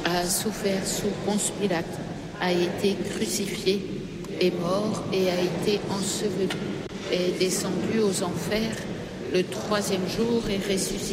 a souffert sous Ponce Pilate, a été crucifié, est mort et a été enseveli, est descendu aux enfers, le troisième jour est ressuscité.